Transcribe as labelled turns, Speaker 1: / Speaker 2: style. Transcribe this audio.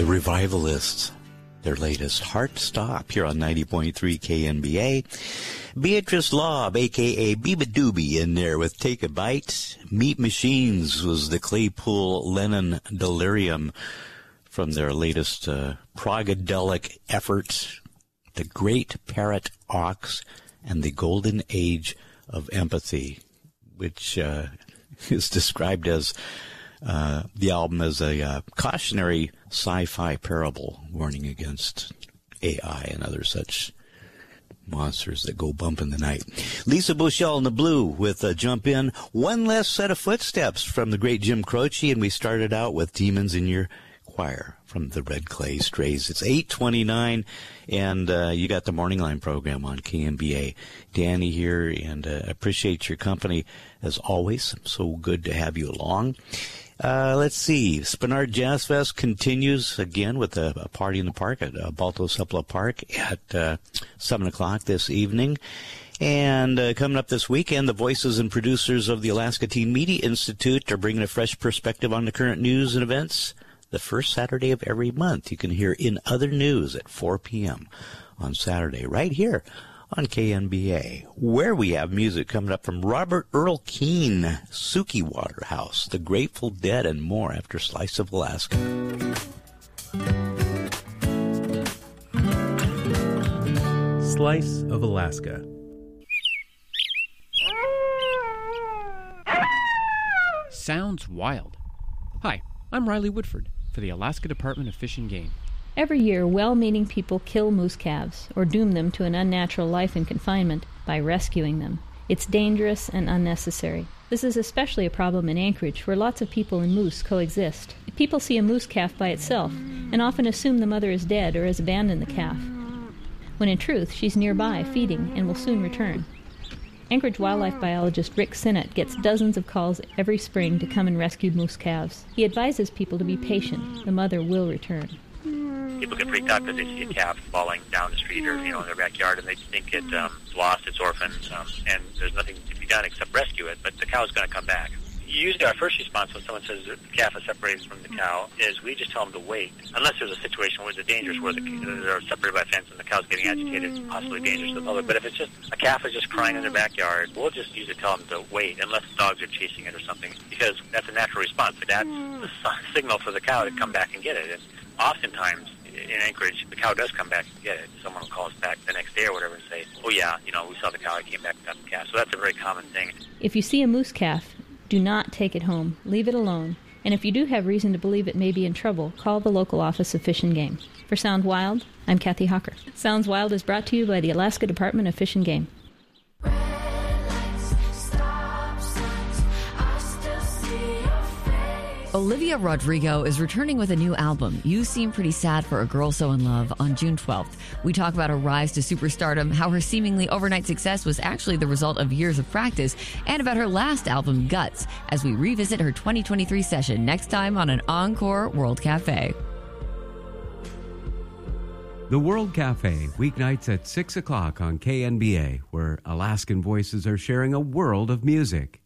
Speaker 1: The Revivalists, their latest Heart Stop here on 90.3 KNBA. Beatrice Laub, a.k.a. Biba Doobie, in there with Take a Bite. Meat Machines was the Claypool Lennon Delirium from their latest progadelic effort, The Great Parrot Ox and the Golden Age of Empathy, which is described as the album as a cautionary sci-fi parable warning against AI and other such monsters that go bump in the night. Lisa Bushell in the Blue with Jump In. One Less Set of Footsteps from the great Jim Croce, and we started out with Demons in Your Choir from the Red Clay Strays. It's 8:29, and you got the Morning Line program on KNBA. Danny here, and appreciate your company as always. So good to have you along. Let's see. Spenard Jazz Fest continues again with a party in the park at Balto Sepulveda Park at 7 o'clock this evening. And coming up this weekend, the voices and producers of the Alaska Teen Media Institute are bringing a fresh perspective on the current news and events the first Saturday of every month. You can hear In Other News at 4 p.m. on Saturday right here on KNBA, where we have music coming up from Robert Earl Keen, Suki Waterhouse, The Grateful Dead, and more after Slice of Alaska.
Speaker 2: Slice of Alaska.
Speaker 3: Sounds wild. Hi, I'm Riley Woodford for the Alaska Department of Fish and Game.
Speaker 4: Every year, well-meaning people kill moose calves or doom them to an unnatural life in confinement by rescuing them. It's dangerous and unnecessary. This is especially a problem in Anchorage, where lots of people and moose coexist. People see a moose calf by itself and often assume the mother is dead or has abandoned the calf, when in truth she's nearby feeding and will soon return. Anchorage wildlife biologist Rick Sinnott gets dozens of calls every spring to come and rescue moose calves. He advises people to be patient. The mother will return.
Speaker 5: People get freaked out because they see a calf falling down the street or, in their backyard, and they think it's lost, it's orphaned, and there's nothing to be done except rescue it, but the cow's going to come back. Usually our first response when someone says the calf is separated from the cow is we just tell them to wait, unless there's a situation where it's dangerous, where they're separated by a fence and the cow's getting agitated, possibly dangerous to the public. But if it's just a calf is just crying in their backyard, we'll just usually tell them to wait, unless dogs are chasing it or something, because that's a natural response. That's the signal for the cow to come back and get it. And oftentimes, in Anchorage, the cow does come back and get it. Someone will call us back the next day or whatever and say, oh yeah, we saw the cow, I came back and got the calf. So that's a very common thing.
Speaker 4: If you see a moose calf, do not take it home. Leave it alone. And if you do have reason to believe it may be in trouble, call the local Office of Fish and Game. For Sound Wild, I'm Kathy Hawker. Sounds Wild is brought to you by the Alaska Department of Fish and Game.
Speaker 6: Olivia Rodrigo is returning with a new album, You Seem Pretty Sad for a Girl So in Love, on June 12th. We talk about her rise to superstardom, how her seemingly overnight success was actually the result of years of practice, and about her last album, Guts, as we revisit her 2023 session next time on an Encore World Cafe.
Speaker 2: The World Cafe, weeknights at 6 o'clock on KNBA, where Alaskan voices are sharing a world of music.